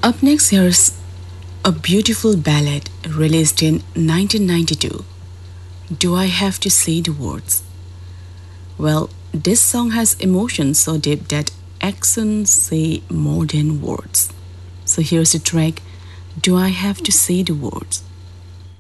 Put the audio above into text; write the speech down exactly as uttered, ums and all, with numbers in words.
Up next, here's a beautiful ballad released in nineteen ninety-two. Do I Have to Say the Words? Well, this song has emotions so deep that accents say more than words. So here's the track, Do I Have to Say the Words?